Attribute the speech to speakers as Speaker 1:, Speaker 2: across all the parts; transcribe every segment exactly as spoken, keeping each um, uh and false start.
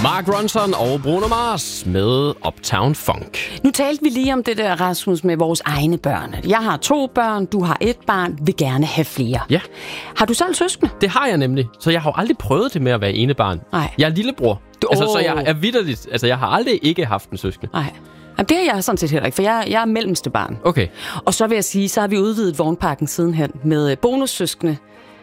Speaker 1: Mark Ronson og Bruno Mars med Uptown Funk.
Speaker 2: Nu talte vi lige om det der, Rasmus, med vores egne børn. Jeg har to børn, du har et barn, vil gerne have flere.
Speaker 1: Ja.
Speaker 2: Har du selv søskende?
Speaker 1: Det har jeg nemlig, så jeg har jo aldrig prøvet det med at være enebarn.
Speaker 2: Nej.
Speaker 1: Jeg er lillebror,
Speaker 2: Du-
Speaker 1: altså, så
Speaker 2: Åh.
Speaker 1: jeg er vitterligt, altså jeg har aldrig ikke haft en søskende.
Speaker 2: Nej. Jamen, det har jeg sådan set heller ikke, for jeg, jeg er mellemste barn.
Speaker 1: Okay.
Speaker 2: Og så vil jeg sige, så har vi udvidet vognparken sidenhen med øh, bonussøskende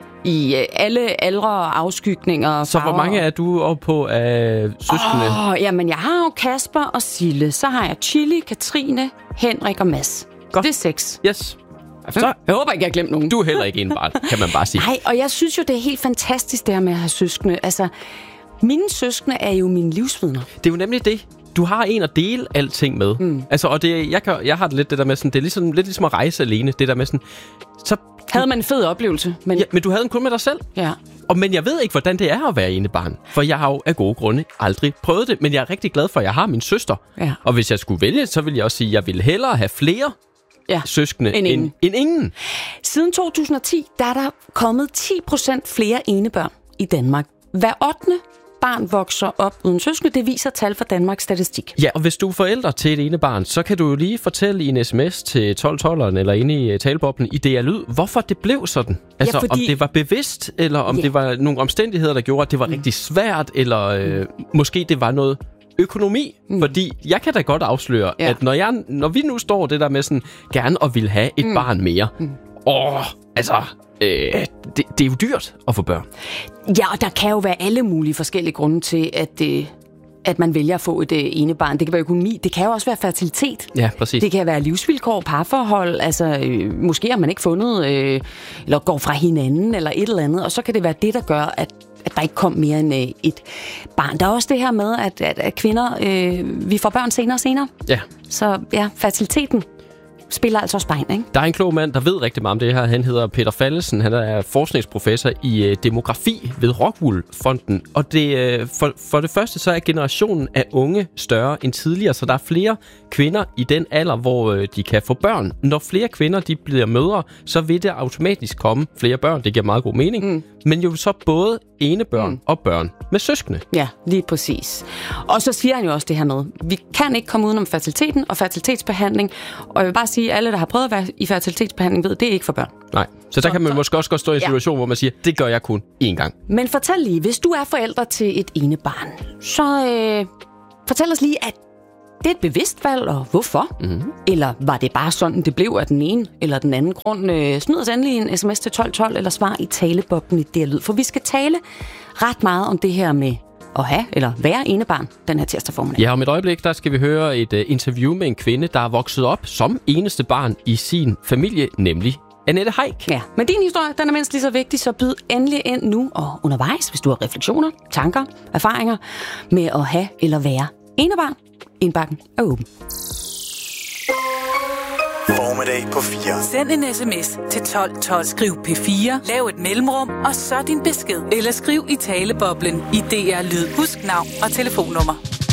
Speaker 2: i øh, alle aldre og afskygninger og
Speaker 1: Så hvor
Speaker 2: farver.
Speaker 1: mange er du oppe på af søskende?
Speaker 2: Åh, oh, jamen jeg har jo Kasper og Sille. Så har jeg Chili, Katrine, Henrik og Mads.
Speaker 1: Godt.
Speaker 2: Det er seks.
Speaker 1: Yes. Så
Speaker 2: Jeg håber ikke, jeg har glemt nogen.
Speaker 1: du er heller ikke enebarn, kan man bare sige.
Speaker 2: Nej, og jeg synes jo, det er helt fantastisk, det her med at have søskende. Altså, mine søskende er jo mine livsvidner.
Speaker 1: Det er jo nemlig det. Du har en at dele alting med. Mm. Altså, og det, jeg, kan, jeg har det lidt det der med sådan, det er ligesom, lidt ligesom at rejse alene. Det der med sådan, så...
Speaker 2: Havde man en fed oplevelse, men...
Speaker 1: Ja, men du havde den kun med dig selv.
Speaker 2: Ja.
Speaker 1: Og, men jeg ved ikke, hvordan det er at være enebarn. For jeg har jo af gode grunde aldrig prøvet det. Men jeg er rigtig glad for, at jeg har min søster.
Speaker 2: Ja.
Speaker 1: Og hvis jeg skulle vælge, så ville jeg også sige, at jeg ville hellere have flere
Speaker 2: Ja.
Speaker 1: søskende
Speaker 2: End
Speaker 1: end,
Speaker 2: ingen.
Speaker 1: end ingen.
Speaker 2: Siden to tusind og ti, der er der kommet ti procent flere enebørn i Danmark. Hver ottende barn vokser op uden søskende. Det viser tal fra Danmarks Statistik.
Speaker 1: Ja, og hvis du er forældre til et enebarn, så kan du jo lige fortælle i en sms til tolv tolveren eller inde i taleboblen i D R Lyd, hvorfor det blev sådan. Altså,
Speaker 2: fordi...
Speaker 1: om det var bevidst, eller om
Speaker 2: Ja.
Speaker 1: det var nogle omstændigheder, der gjorde, at det var mm. rigtig svært, eller øh, måske det var noget økonomi. Mm. Fordi jeg kan da godt afsløre,
Speaker 2: Ja.
Speaker 1: at når, jeg, når vi nu står det der med sådan, gerne og vil have et mm. barn mere, mm. åh, altså... Øh, det, det er jo dyrt at få børn.
Speaker 2: Ja, og der kan jo være alle mulige forskellige grunde til, at, øh, at man vælger at få et øh, enebarn. Det kan være økonomi, det kan jo også være fertilitet.
Speaker 1: Ja, præcis.
Speaker 2: Det kan være livsvilkår, parforhold, altså øh, måske har man ikke fundet, øh, eller går fra hinanden, eller et eller andet, og så kan det være det, der gør, at, at der ikke kom mere end øh, et barn. Der er også det her med, at, at, at kvinder, øh, vi får børn senere og senere.
Speaker 1: Ja.
Speaker 2: Så ja, fertiliteten spiller altså også bein, ikke?
Speaker 1: Der er en klog mand, der ved rigtig meget om det her. Han hedder Peter Fallesen. Han er forskningsprofessor i øh, demografi ved Rockwool-fonden. Og det, øh, for, for det første, så er generationen af unge større end tidligere, så der er flere kvinder i den alder, hvor øh, de kan få børn. Når flere kvinder de bliver mødre, så vil det automatisk komme flere børn. Det giver meget god mening. Mm. Men jo så både enebørn mm. og børn med søskende.
Speaker 2: Ja, lige præcis. Og så siger han jo også det her med, vi kan ikke komme udenom fertiliteten og fertilitetsbehandling. Og jeg vil bare sige, at alle, der har prøvet at være i fertilitetsbehandling, ved, at det er ikke for børn.
Speaker 1: Nej, så der så, kan man så, måske også godt stå i en situation, ja. hvor man siger, det gør jeg kun én gang.
Speaker 2: Men fortæl lige, hvis du er forælder til et enebarn, så øh, fortæl os lige, at det er et bevidst valg, og hvorfor? Mm-hmm. Eller var det bare sådan, det blev af den ene eller den anden grund? Øh, smid os endelig en sms til tolv tolv, eller svar i taleboblen i D R Lyd. For vi skal tale ret meget om det her med at have eller være enebarn den her tirsdag formiddag.
Speaker 1: Ja, om et øjeblik, der skal vi høre et uh, interview med en kvinde, der er vokset op som eneste barn i sin familie, nemlig Annette Haik.
Speaker 2: Ja, men din historie, den er mindst lige så vigtig, så byd endelig ind nu og undervejs, hvis du har refleksioner, tanker, erfaringer med at have eller være enebarn. Indbakken er åben.
Speaker 3: Formiddag på fire.
Speaker 4: Send en sms til tolv tolv. Skriv P fire, lav et mellemrum, og så din besked. Eller skriv i taleboblen i D R Lyd. Husk navn og telefonnummer.